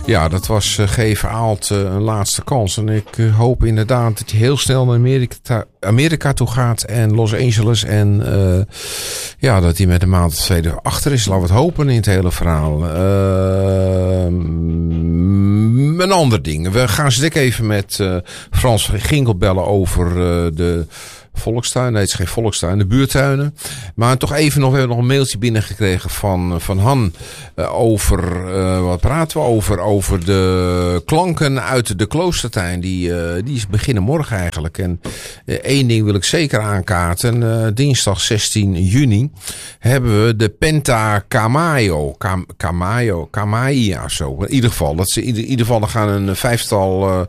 Ja, dat was G. Verhaald een laatste kans. En ik hoop inderdaad dat hij heel snel naar Amerika toe gaat en Los Angeles. En dat hij met een maand of 2 achter is. Laten we het hopen in het hele verhaal. Een ander ding. We gaan zo even met Frans Ginkel bellen over de volkstuin. Nee, het is geen volkstuin. De buurtuinen. Maar toch even nog. We hebben nog een mailtje binnengekregen van Han. Over, wat praten we over? Over de klanken uit de Kloostertuin. Die is beginnen morgen eigenlijk. En één ding wil ik zeker aankaarten. Dinsdag 16 juni hebben we de Penta Camaia of zo. In ieder geval. Dat ze in ieder geval gaan een 5-tal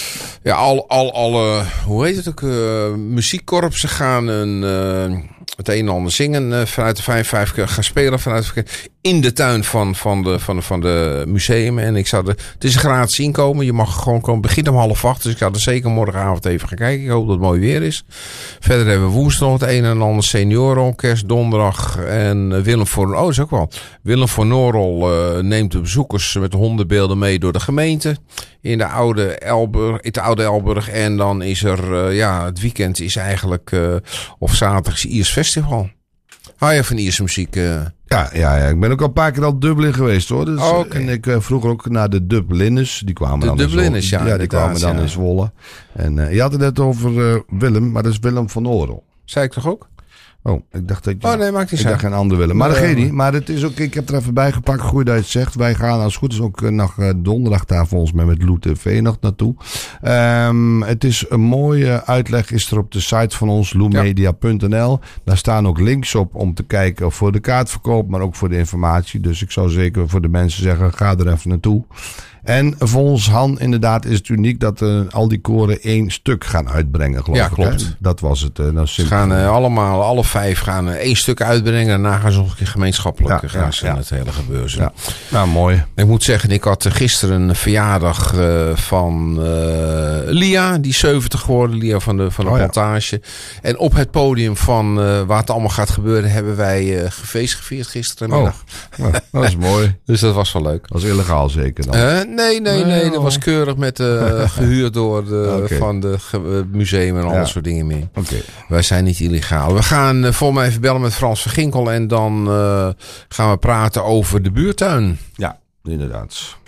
alle hoe heet het ook? Muziekkorpsen gaan het een en ander zingen vanuit de 5 gaan spelen vanuit in de tuin van de museum. En het is een gratis inkomen. Je mag gewoon komen. Het begint om 7:30. Dus ik ga er zeker morgenavond even gaan kijken. Ik hoop dat het mooi weer is. Verder hebben we woensdag nog het een en ander seniorenorkest. Donderdag. En Willem van Noorl neemt de bezoekers met de hondenbeelden mee door de gemeente. In de oude Elburg. En dan is er, het weekend is eigenlijk, of zaterdag is Iers Festival. Hou je van Ierse muziek? Ja, ik ben ook al een paar keer al Dublin geweest hoor. Dus, okay. En ik vroeg ook naar de Dublinners. Die kwamen dan in Zwolle. Ja, die kwamen dan in Zwolle. En je had het net over Willem, maar dat is Willem van Oorl. Zei ik toch ook? Oh, ik dacht dat je... nee, maakt niet uit. Ik dacht geen ander willen. Maar dat geeft niet. Maar het is ook, ik heb er even bij gepakt. Goed dat je het zegt. Wij gaan als het goed is ook nog donderdag daar volgens mij met Lou TV nog naartoe. Het is een mooie uitleg. Is er op de site van ons, loumedia.nl. Daar staan ook links op om te kijken voor de kaartverkoop. Maar ook voor de informatie. Dus ik zou zeker voor de mensen zeggen, ga er even naartoe. En volgens Han inderdaad is het uniek dat al die koren 1 stuk gaan uitbrengen, geloof ik. Ja, klopt. Hè? Dat was het. Ze gaan alle 5 gaan 1 stuk uitbrengen. Daarna gaan ze nog een keer gemeenschappelijk het hele gebeuren. Ja. Nou, mooi. Ik moet zeggen, ik had gisteren een verjaardag van Lia. Die 70 geworden, Lia van de plantage. En op het podium van waar het allemaal gaat gebeuren hebben wij feest gevierd gisterenmiddag. Dat is mooi. Dus dat was wel leuk. Dat was illegaal zeker dan? Nee. Dat was keurig met gehuurd door van het museum en al dat soort dingen meer. Okay. Wij zijn niet illegaal. We gaan voor mij even bellen met Frans van Ginkel en dan gaan we praten over de buurtuin. Ja, inderdaad.